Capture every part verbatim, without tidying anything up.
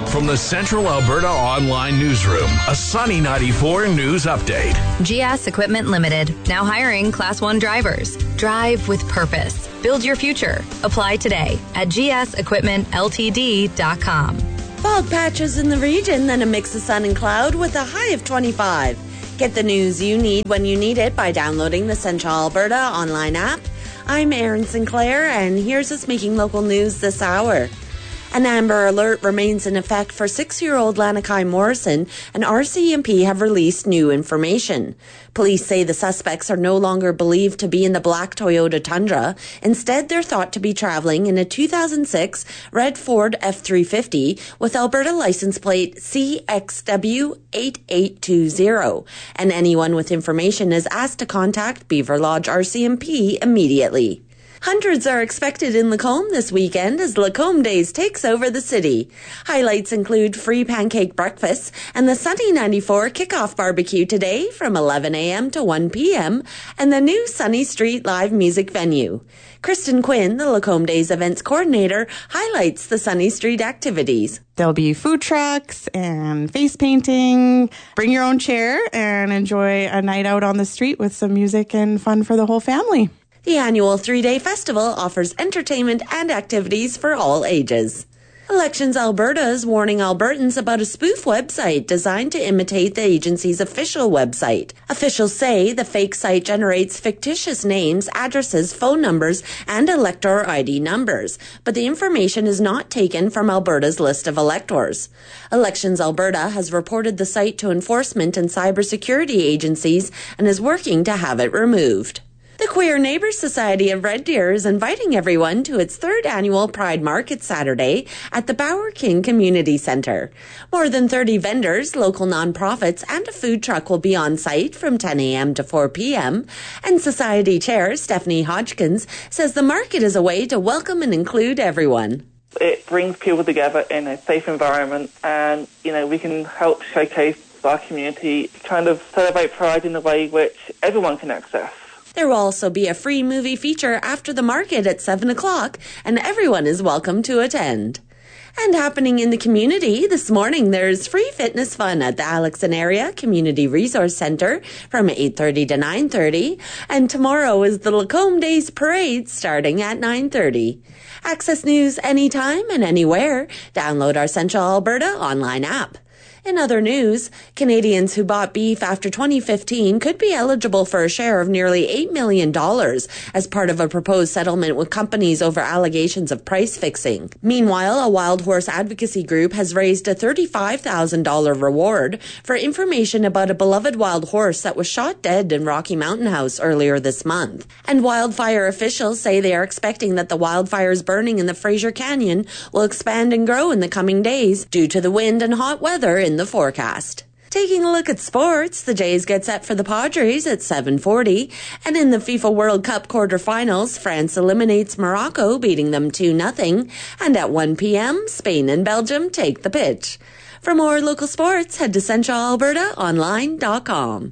From the Central Alberta Online Newsroom, a Sunny ninety-four news update. G S Equipment Limited, now hiring Class one drivers. Drive with purpose. Build your future. Apply today at g s equipment l t d dot com. Fog patches in the region, then a mix of sun and cloud with a high of twenty-five. Get the news you need when you need it by downloading the Central Alberta online app. I'm Erin Sinclair, and here's us making local news this hour. An Amber Alert remains in effect for six-year-old Lanakai Morrison, and R C M P have released new information. Police say the suspects are no longer believed to be in the black Toyota Tundra. Instead, they're thought to be traveling in a two thousand six red Ford F three fifty with Alberta license plate C X W eight eight two zero. And anyone with information is asked to contact Beaver Lodge R C M P immediately. Hundreds are expected in Lacombe this weekend as Lacombe Days takes over the city. Highlights include free pancake breakfasts and the Sunny ninety-four kickoff barbecue today from eleven a.m. to one p.m. and the new Sunny Street live music venue. Kristen Quinn, the Lacombe Days events coordinator, highlights the Sunny Street activities. There'll be food trucks and face painting. Bring your own chair and enjoy a night out on the street with some music and fun for the whole family. The annual three-day festival offers entertainment and activities for all ages. Elections Alberta is warning Albertans about a spoof website designed to imitate the agency's official website. Officials say the fake site generates fictitious names, addresses, phone numbers, and elector I D numbers, but the information is not taken from Alberta's list of electors. Elections Alberta has reported the site to enforcement and cybersecurity agencies and is working to have it removed. The Queer Neighbours Society of Red Deer is inviting everyone to its third annual Pride Market Saturday at the Bauer King Community Centre. More than thirty vendors, local nonprofits, and a food truck will be on site from ten a.m. to four p.m. And Society Chair Stephanie Hodgkins says the market is a way to welcome and include everyone. It brings people together in a safe environment, and, you know, we can help showcase our community, kind of celebrate Pride in a way which everyone can access. There will also be a free movie feature after the market at seven o'clock, and everyone is welcome to attend. And happening in the community, this morning there's free fitness fun at the Alexon Area Community Resource Centre from eight thirty to nine thirty, and tomorrow is the Lacombe Days Parade starting at nine thirty. Access news anytime and anywhere. Download our Central Alberta online app. In other news, Canadians who bought beef after twenty fifteen could be eligible for a share of nearly eight million dollars as part of a proposed settlement with companies over allegations of price fixing. Meanwhile, a wild horse advocacy group has raised a thirty-five thousand dollars reward for information about a beloved wild horse that was shot dead in Rocky Mountain House earlier this month. And wildfire officials say they are expecting that the wildfires burning in the Fraser Canyon will expand and grow in the coming days due to the wind and hot weather in the forecast. Taking a look at sports, the Jays get set for the Padres at seven forty, and in the FIFA World Cup quarterfinals, France eliminates Morocco, beating them two nothing, and at one p.m., Spain and Belgium take the pitch. For more local sports, head to central alberta online dot com.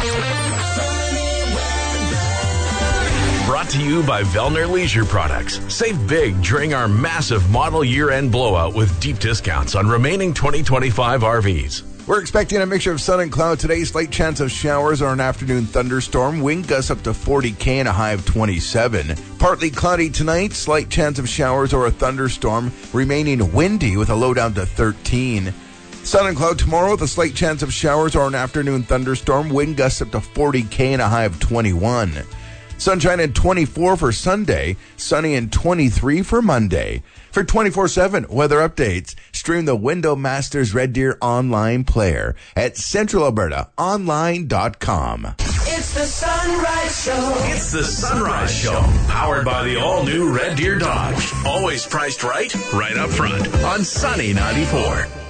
Brought to you by Vellner Leisure Products. Save big during our massive model year-end blowout with deep discounts on remaining twenty twenty-five R Vs. We're expecting a mixture of sun and cloud today. Slight chance of showers or an afternoon thunderstorm. Wind gusts up to forty K and a high of twenty-seven. Partly cloudy tonight. Slight chance of showers or a thunderstorm. Remaining windy with a low down to thirteen. Sun and cloud tomorrow with a slight chance of showers or an afternoon thunderstorm. Wind gusts up to forty K and a high of twenty-one. Sunshine and twenty-four for Sunday, sunny and twenty-three for Monday. For twenty-four seven weather updates, stream the Window Masters Red Deer online player at central alberta online dot com. It's the Sunrise Show. It's the Sunrise Show, powered by the all-new Red Deer Dodge. Always priced right, right up front on Sunny ninety-four.